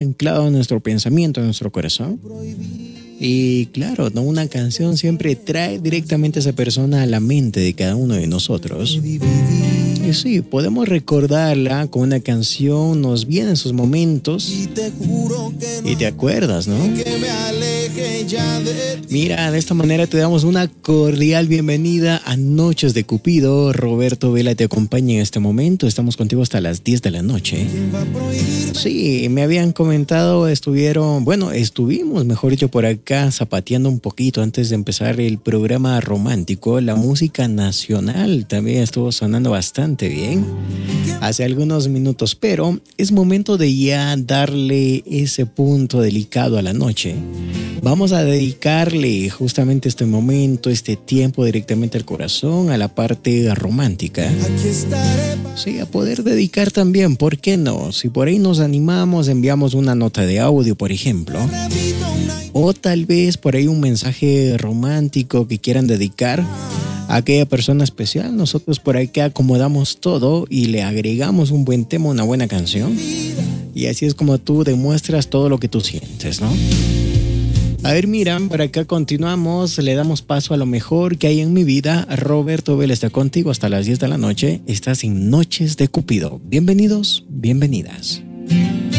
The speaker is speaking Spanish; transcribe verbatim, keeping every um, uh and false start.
anclado en nuestro pensamiento, en nuestro corazón. Y claro, ¿no? Una canción siempre trae directamente a esa persona a la mente de cada uno de nosotros. Y sí, podemos recordarla con una canción, nos vienen sus momentos y te acuerdas, ¿no? Mira, de esta manera te damos una cordial bienvenida a Noches de Cupido. Roberto Vela te acompaña en este momento. Estamos contigo hasta las diez de la noche. Sí, me habían comentado, estuvieron, bueno, estuvimos, mejor dicho, por acá zapateando un poquito antes de empezar el programa romántico. La música nacional también estuvo sonando bastante bien hace algunos minutos, pero es momento de ya darle ese punto delicado a la noche. Vamos a dedicarle justamente este momento, este tiempo directamente al corazón, a la parte romántica. Sí, a poder dedicar también, ¿por qué no? Si por ahí nos animamos, enviamos una nota de audio, por ejemplo, o tal vez por ahí un mensaje romántico que quieran dedicar a aquella persona especial. Nosotros por ahí que acomodamos todo y le agregamos un buen tema, una buena canción, y así es como tú demuestras todo lo que tú sientes, ¿no? A ver, mira, por acá continuamos, le damos paso a lo mejor que hay en mi vida. Roberto Vela está contigo hasta las diez de la noche. Estás en Noches de Cupido. Bienvenidos, bienvenidas.